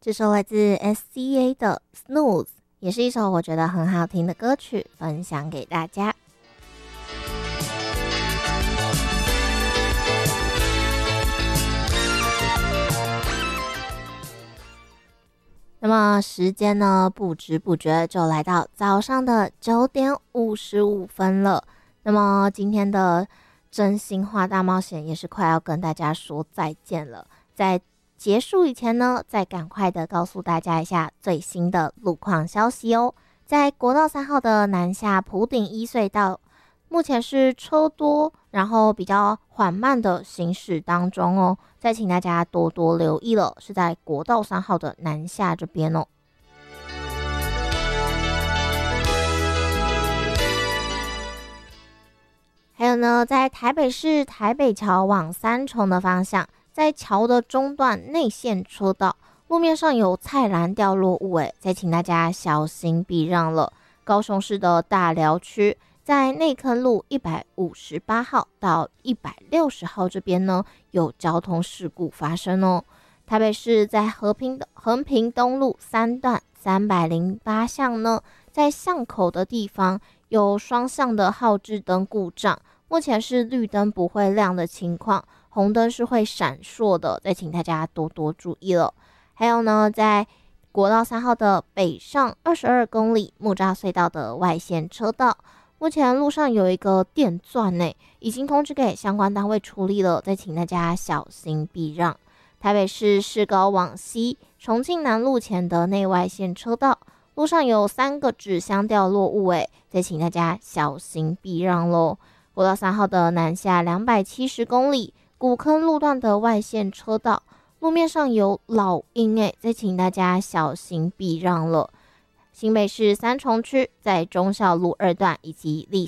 这首来自 SCA 的 Snooze， 也是一首我觉得很好听的歌曲，分享给大家。那么时间呢，不知不觉就来到早上的9点55分了。那么今天的真心话大冒险也是快要跟大家说再见了。在结束以前呢，再赶快的告诉大家一下最新的路况消息哦。在国道3号的南下埔顶一隧道，目前是车多，然后比较缓慢的行驶当中哦，再请大家多多留意了，是在国道3号的南下这边哦。还有呢，在台北市台北桥往三重的方向，在桥的中段内线车道，路面上有菜篮掉落物，再请大家小心避让了。高雄市的大寮区，在内坑路158号到160号这边呢，有交通事故发生哦。台北市在和平东路3段308巷呢，在巷口的地方有双向的号志灯故障，目前是绿灯不会亮的情况，红灯是会闪烁的，再请大家多多注意了。还有呢，在国道3号的北上22公里木栅隧道的外线车道，目前路上有一个电钻已经通知给相关单位处理了，再请大家小心避让。台北市市高往西重庆南路前的内外线车道，路上有3个纸箱掉落物再请大家小心避让咯。国道3号的南下270公里古坑路段的外线车道，路面上有老鹰再请大家小心避让了。新北市三重区在忠孝路2段以及立